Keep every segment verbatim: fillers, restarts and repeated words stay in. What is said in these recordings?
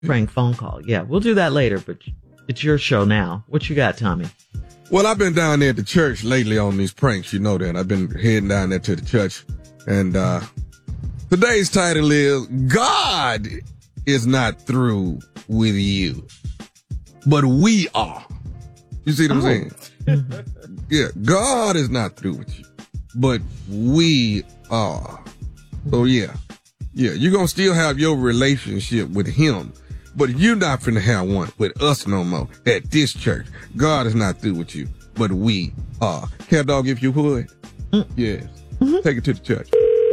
prank phone call. Yeah, we'll do that later, but it's your show now. What you got, Tommy? Well, I've been down there at the church lately on these pranks, you know that. I've been heading down there to the church. And uh today's title is, God is not through with you, but we are. You see what I'm saying? Yeah, God is not through with you, but we are. So yeah, yeah, you're going to still have your relationship with him, but you're not finna have one with us no more at this church. God is not through with you, but we are. Cat Dog, if you would. Mm. Yes. Mm-hmm. Take it to the church.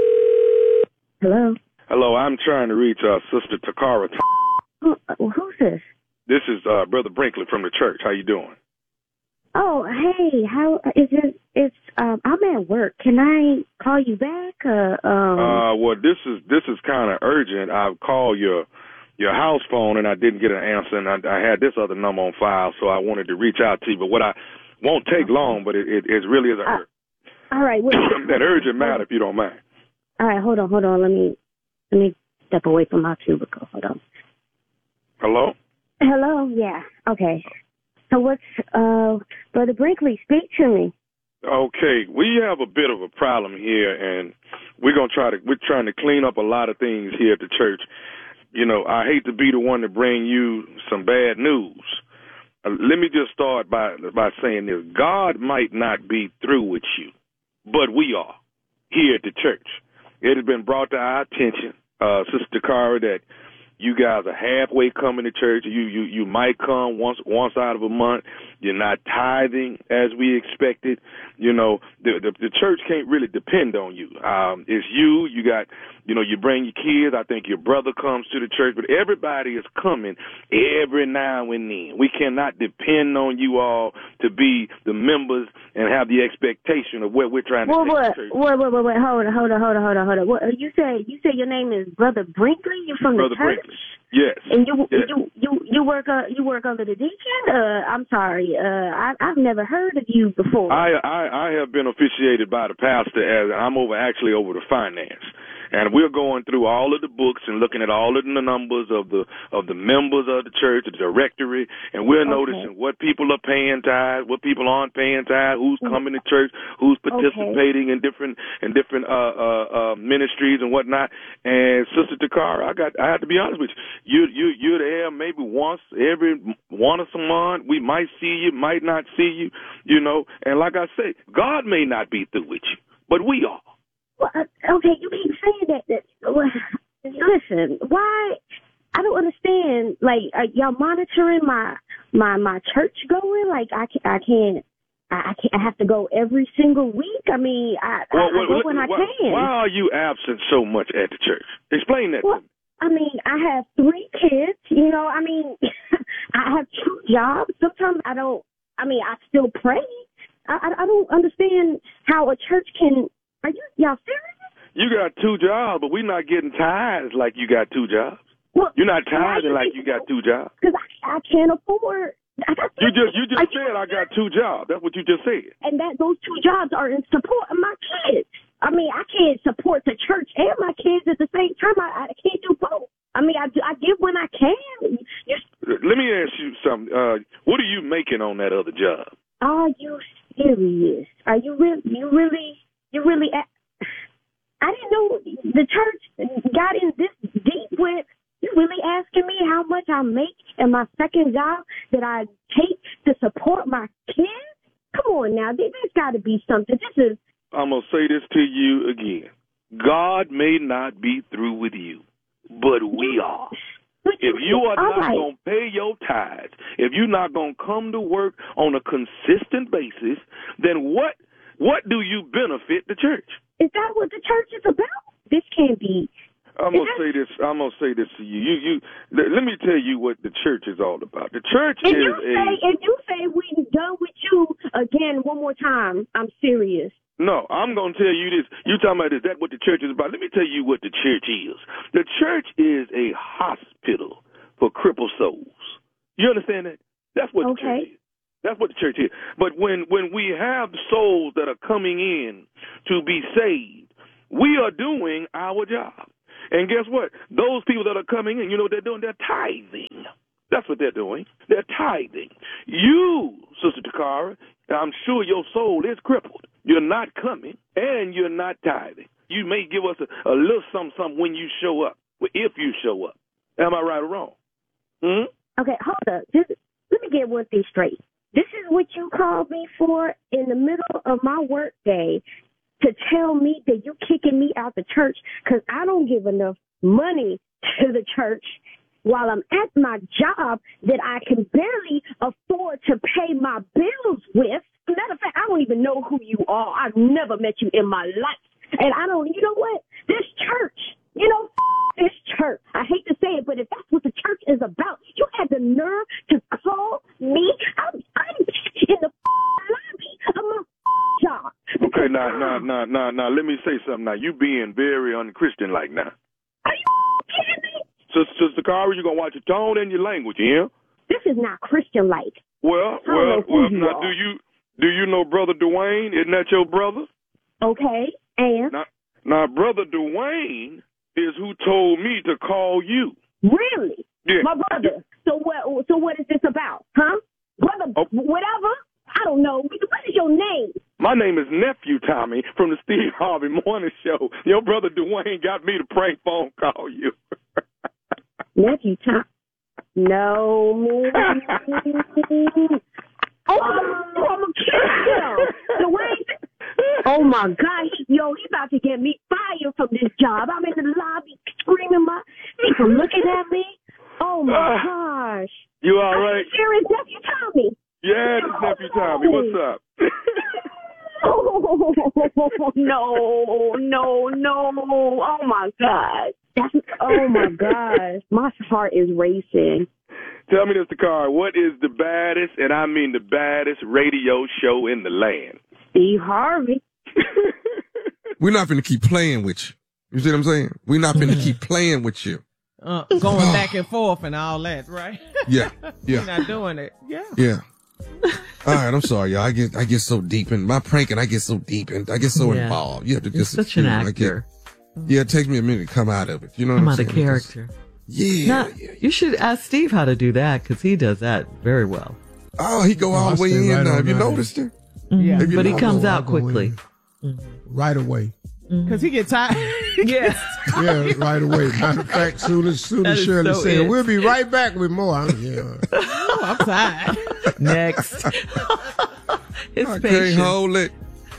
Hello? Hello, I'm trying to reach uh, Sister Takara. Who, who's this? This is uh, Brother Brinkley from the church. How you doing? Oh, hey, how is it? It's um, I'm at work. Can I call you back? Uh, um... uh well, this is this is kind of urgent. I've called your your house phone and I didn't get an answer, and I, I had this other number on file, so I wanted to reach out to you. But what I won't take okay. long, but it, it, it really is a uh, all right. Well, that urgent matter, if you don't mind. All right, hold on, hold on. Let me let me step away from my cubicle. Hold on. Hello? Hello, yeah. Okay. So what's uh Brother Brinkley, speak to me. Okay. We have a bit of a problem here, and we're gonna try to we're trying to clean up a lot of things here at the church. You know, I hate to be the one to bring you some bad news. Uh, let me just start by by saying this. God might not be through with you, but we are here at the church. It has been brought to our attention, uh, Sister Cara, that you guys are halfway coming to church. You you you might come once once out of a month. You're not tithing as we expected. You know, the the, the church can't really depend on you. Um, it's you. You got, you know, you bring your kids. I think your brother comes to the church, but everybody is coming every now and then. We cannot depend on you all to be the members and have the expectation of what we're trying to well, take what, the church. Wait, wait, wait, wait, hold on, hold on, hold on, hold on, hold on. What, you say you say your name is Brother Brinkley? You're from Brother the church? Brinkley. Yes. And you yes. you you you work uh, you work under the deacon? Uh, I'm sorry, uh, I I've never heard of you before. I I, I have been officiated by the pastor as I'm over actually over the finance. And we're going through all of the books and looking at all of the numbers of the of the members of the church, the directory, and we're okay. noticing what people are paying tithes, what people aren't paying tithes, who's coming to church, who's participating okay. in different in different uh, uh, uh, ministries and whatnot. And Sister Takara, I got I have to be honest with you, you you you're there maybe once every once a month. We might see you, might not see you, you know. And like I say, God may not be through with you, but we are. Well, okay, you keep saying that. that well, listen, why? I don't understand. Like, are y'all monitoring my my my church going? Like, I can't. I can't. I can't. I have to go every single week. I mean, I, well, I, well, I go well, when I why, can. Why are you absent so much at the church? Explain that well, to me. I mean, I have three kids. You know, I mean, I have two jobs. Sometimes I don't. I mean, I still pray. I I, I don't understand how a church can. Are you y'all serious? You got two jobs, but we're not getting tithes like you got two jobs. Well, You're not tithing like you got two jobs. Because I, I can't afford. I got you just you just I said I got two jobs. That's what you just said. And that those two jobs are in support of my kids. I mean, I can't support the church and my kids at the same time. I, I can't do both. I mean, I, I give when I can. You, Let me ask you something. Uh, what are you making on that other job? Are you serious? Are you really? You really? You really? I didn't know the church got in this deep with. You really asking me how much I make in my second job that I take to support my kids? Come on now, there's got to be something. This is. I'm gonna say this to you again. God may not be through with you, but we are. If you are not right. going to pay your tithes, if you're not going to come to work on a consistent basis, then what what do you benefit the church? Is that what the church is about? This can't be. I'm gonna say this. I'm gonna say this to you. You, you. Let me tell you what the church is all about. The church if is you say, a. If you say we done with you again one more time, I'm serious. No, I'm gonna tell you this. You talking about is that what the church is about? Let me tell you what the church is. The church is a hospital for crippled souls. You understand that? That's what okay. the church is. That's what the church is. But when when we have souls that are coming in to be saved, we are doing our job. And guess what? Those people that are coming in, you know what they're doing? They're tithing. That's what they're doing. They're tithing. You, Sister Takara, I'm sure your soul is crippled. You're not coming, and you're not tithing. You may give us a, a little something, something when you show up, if you show up. Am I right or wrong? Hmm? Okay, hold up. Just, let me get one thing straight. This is what you called me for in the middle of my work day to tell me that you're kicking me out the church because I don't give enough money to the church while I'm at my job that I can barely afford to pay my bills with. Matter of fact, I don't even know who you are. I've never met you in my life. And I don't, you know what? This church, you know, this church. I hate to say it, but if that's what the church is about, you had the nerve to call me. I'm, I'm in the lobby of my job. Okay, now, now, now, now, now, let me say something. Now, you being very unchristian-like now. Are you kidding me? Sister Takara, you're going to watch your tone and your language, yeah? This is not Christian-like. Well, well, well, now, do you do you know Brother Dwayne? Isn't that your brother? Okay, and? Now, now, Brother Dwayne is who told me to call you. Really? Yeah. My brother. So what, so what is this about, huh? Brother, oh. Whatever? I don't know. What is your name? My name is Nephew Tommy from the Steve Harvey Morning Show. Your brother Dwayne got me to prank phone call you. Nephew Tommy? No. Oh, I'm gonna kill him. Dwayne. Oh my God, he, yo, he about to get me fired from this job. I'm in the lobby screaming, my people looking at me. Oh my uh, gosh. You all right? Serious, Nephew Tommy. Yeah, this oh, Nephew Tommy. What's up? Oh no, no, no! Oh my God! That's oh my gosh! My heart is racing. Tell me, Mister Carr, what is the baddest, and I mean the baddest, radio show in the land? Steve Harvey. We're not going to keep playing with you. You see what I'm saying? We're not going to keep playing with you. Uh, going back and forth and all that, right? Yeah, yeah. We're not doing it. Yeah. Yeah. All right, I'm sorry, y'all. I get I get so deep in my pranking. I get so deep and I get so yeah. involved. You have to just such an actor. Get, yeah, it takes me a minute to come out of it. You know what come I'm out saying? of character. Yeah, now, yeah, yeah. You should ask Steve how to do that because he does that very well. Oh, he go all oh, the way in. Right now. Have you noticed it? Mm-hmm. Yeah, but he comes out quickly. Mm-hmm. Right away. Because he gets tired. Yeah. Yeah, right away. Matter of fact, soon as, soon as Shirley so said, it. we'll be right back with more. I'm, yeah. Oh, I'm tired. Next. It's I patient. can't hold it.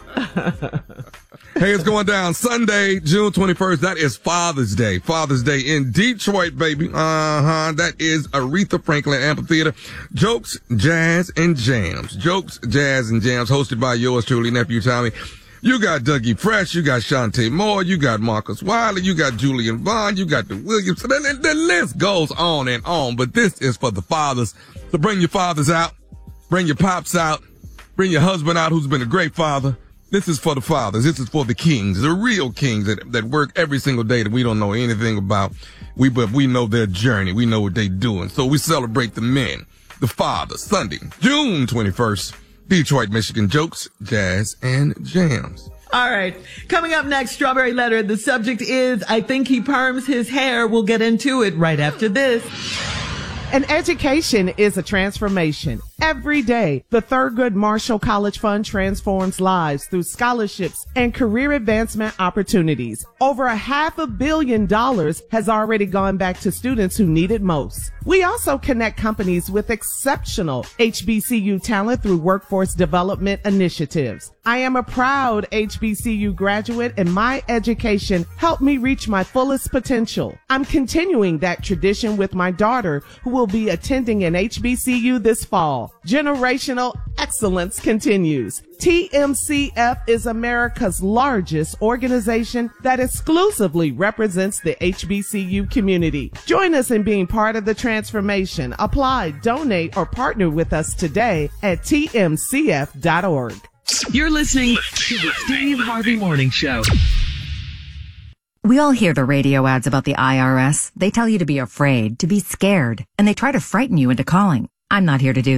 Hey, it's going down Sunday, June twenty-first. That is Father's Day. Father's Day in Detroit, baby. Uh-huh. That is Aretha Franklin Amphitheater. Jokes, Jazz, and Jams. Jokes, Jazz, and Jams, hosted by yours truly, Nephew Tommy. You got Dougie Fresh, you got Shantae Moore, you got Marcus Wiley, you got Julian Vaughn, you got the Williams. The, the list goes on and on, but this is for the fathers. So bring your fathers out, bring your pops out, bring your husband out who's been a great father. This is for the fathers. This is for the kings, the real kings that, that work every single day that we don't know anything about. We, but we know their journey. We know what they're doing. So we celebrate the men, the fathers, Sunday, June twenty-first. Detroit, Michigan. Jokes, Jazz, and Jams. All right. Coming up next, Strawberry Letter. The subject is, I think he perms his hair. We'll get into it right after this. An education is a transformation. Every day, the Thurgood Marshall College Fund transforms lives through scholarships and career advancement opportunities. Over a half a billion dollars has already gone back to students who need it most. We also connect companies with exceptional H B C U talent through workforce development initiatives. I am a proud H B C U graduate, and my education helped me reach my fullest potential. I'm continuing that tradition with my daughter, who will be attending an H B C U this fall. Generational excellence continues. T M C F is America's largest organization that exclusively represents the H B C U community. Join us in being part of the transformation. Apply, donate, or partner with us today at T M C F dot org. You're listening to the Steve Harvey Morning Show. We all hear the radio ads about the I R S. They tell you to be afraid, to be scared, and they try to frighten you into calling. I'm not here to do that.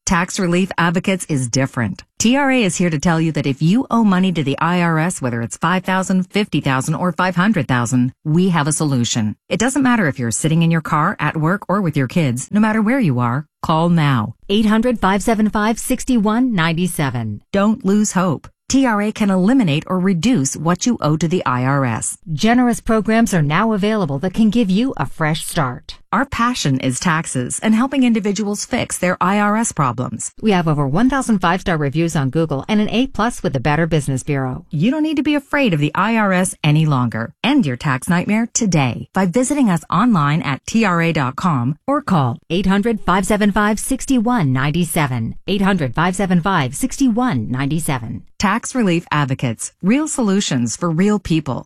Tax Relief Advocates is different. T R A is here to tell you that if you owe money to the I R S, whether it's five thousand dollars, fifty thousand dollars, or five hundred thousand dollars, we have a solution. It doesn't matter if you're sitting in your car, at work, or with your kids. No matter where you are, call now. eight hundred, five seven five, six one nine seven. Don't lose hope. T R A can eliminate or reduce what you owe to the I R S. Generous programs are now available that can give you a fresh start. Our passion is taxes and helping individuals fix their I R S problems. We have over one thousand five-star reviews on Google and an A plus with the Better Business Bureau. You don't need to be afraid of the I R S any longer. End your tax nightmare today by visiting us online at T R A dot com or call eight hundred, five seven five, six one nine seven. eight hundred, five seven five, six one nine seven. Tax Relief Advocates. Real solutions for real people.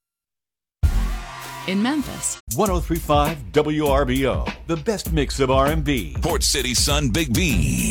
In Memphis, one oh three point five W R B O, the best mix of R and B. Port City Sun Big B.